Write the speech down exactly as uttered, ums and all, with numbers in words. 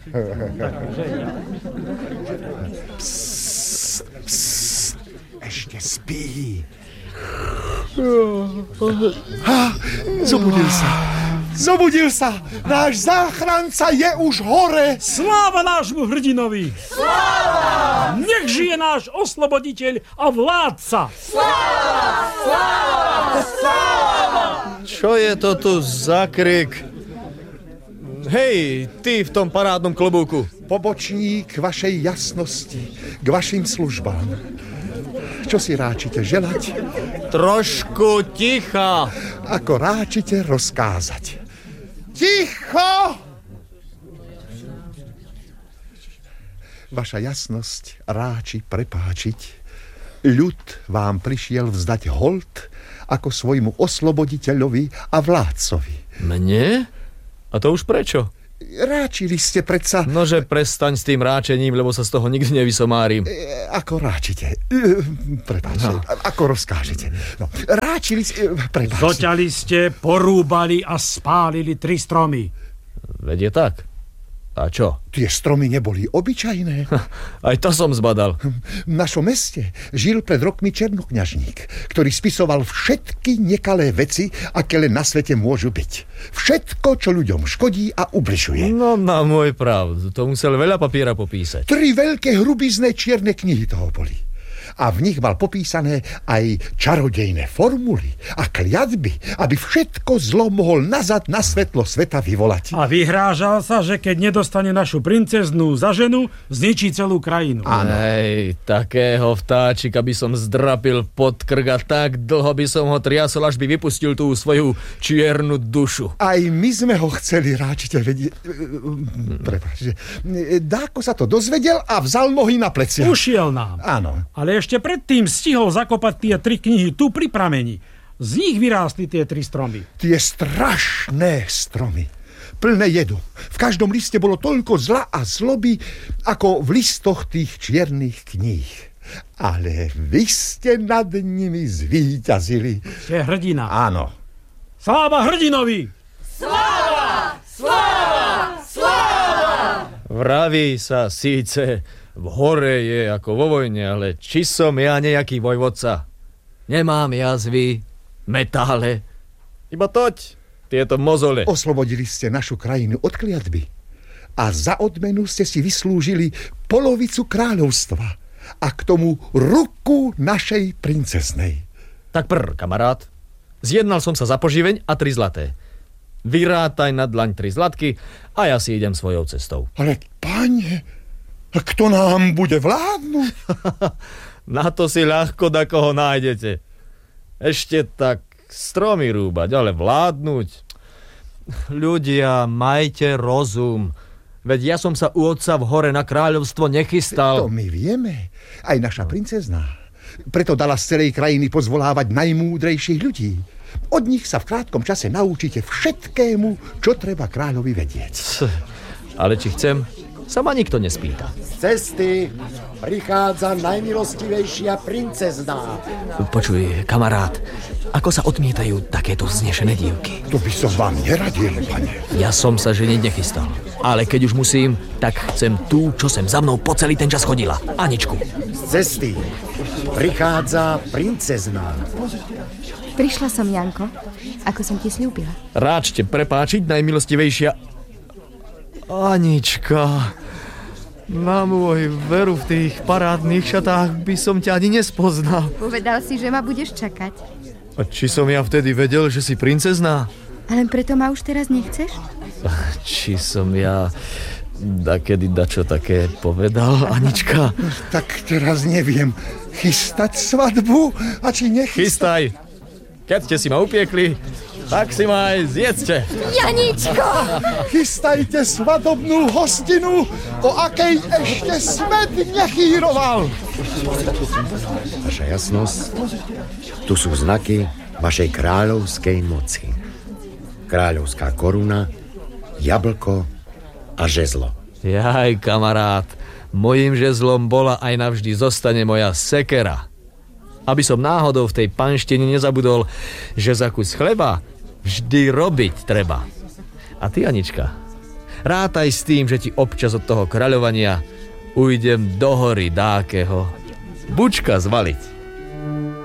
Psst, psst, ešte spí. Ha, zobudil sa. Zobudil sa. Náš záchranca je už hore. Sláva nášmu hrdinovi. Sláva! Nech žije náš osloboditeľ a vládca. Sláva! Sláva! Sláva! Čo je to tu za krik? Hej, ty v tom parádnom klobúku. Pobočník vašej jasnosti k vašim službám. Čo si ráčite želať? Trošku ticha. Ako ráčite rozkázať. Ticho! Vaša jasnosť ráči prepáčiť. Ľud vám prišiel vzdať hold ako svojmu osloboditeľovi a vládcovi. Mne? A to už prečo? Ráčili ste predsa... Nože prestaň s tým ráčením, lebo sa z toho nikdy nevysomárim. E, ako ráčite? E, prepáčte, no. Ako rozkážete? No, ráčili ste... Prepáčte. Zoťali ste, porúbali a spálili tri stromy. Vedie tak. A čo? Tie stromy neboli obyčajné. Aj to som zbadal. V našom meste žil pred rokmi černokňažník, ktorý spisoval všetky nekalé veci, aké len na svete môžu byť. Všetko, čo ľuďom škodí a ubližuje. No na môj pravdu, to musel veľa papiera popísať. Tri veľké hrubizné čierne knihy toho boli. A v nich mal popísané aj čarodejné formuly a kliatby, aby všetko zlo mohol nazad na svetlo sveta vyvolať. A vyhrážal sa, že keď nedostane našu princeznú za ženu, zničí celú krajinu. Áno. Hej, takého vtáčika by som zdrapil pod krk a tak dlho by som ho triasol, až by vypustil tú svoju čiernu dušu. Aj my sme ho chceli ráčite vedieť. Prepáč, Dáko sa to dozvedel a vzal nohy na plecia. Ušiel nám. Áno. Ale ešte predtým stihol zakopať tie tri knihy tu pri prameni. Z nich vyrástli tie tri stromy. Tie strašné stromy, plné jedu. V každom liste bolo toľko zla a zloby, ako v listoch tých čiernych kníh. Ale vy ste nad nimi zvíťazili. Ste hrdina. Áno. Sláva hrdinovi! Sláva! Sláva! Sláva! Vraví sa síce... V hore je ako vo vojne, ale či som ja nejaký vojvodca? Nemám jazvy, metále, iba toť, tieto mozole. Oslobodili ste našu krajinu od kliatby a za odmenu ste si vyslúžili polovicu kráľovstva a k tomu ruku našej princeznej. Tak prr, kamarát, zjednal som sa za poživeň a tri zlaté. Vyrátaj na dlaň tri zlatky a ja si idem svojou cestou. Ale pane... Kto nám bude vládnuť? Na to si ľahko da koho nájdete. Ešte tak stromy rúbať, ale vládnuť. Ľudia, majte rozum. Veď ja som sa u otca v hore na kráľovstvo nechystal. To my vieme. Aj naša princezná. Preto dala z celej krajiny pozvolávať najmúdrejších ľudí. Od nich sa v krátkom čase naučíte všetkému, čo treba kráľovi vedieť. Ale či chcem... sa ma nikto nespýta. Z cesty prichádza najmilostivejšia princezná. Počuj, kamarát, ako sa odmietajú takéto vznešené dívky? To by som vám neradil, pane. Ja som sa ženiť nechystal, ale keď už musím, tak chcem tú, čo sem za mnou po celý ten čas chodila. Aničku. Z cesty prichádza princezná. Prišla som, Janko, ako som ti sľúbila. Ráčte prepáčiť, najmilostivejšia... Anička, na môj veru v tých parádnych šatách by som ťa ani nespoznal. Povedal si, že ma budeš čakať. A či som ja vtedy vedel, že si princezná? A len preto ma už teraz nechceš? Či som ja dakedy dačo také povedal, Anička? Tak teraz neviem, chystať svadbu a či nechystať? Chystaj. Keď ste si ma upiekli, tak si ma aj zjedzte. Janičko! Chystajte svadobnú hostinu, o akej ešte svet nechýroval. Vaša jasnosť, tu sú znaky vašej kráľovskej moci. Kráľovská koruna, jablko a žezlo. Jaj, kamarát, mojím žezlom bola aj navždy zostane moja sekera. Aby som náhodou v tej panštine nezabudol, že za kus chleba vždy robiť treba. A ty, Anička, Rátaj s tým, že ti občas od toho kráľovania ujdem do hory dákeho bučka zvaliť.